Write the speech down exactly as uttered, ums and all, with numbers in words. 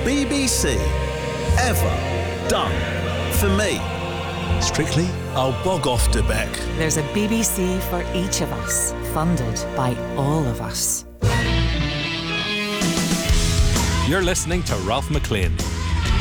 B B C ever done for me? Strictly, I'll bog off to Beck. There's a B B C for each of us, funded by all of us. You're listening to Ralph McLean,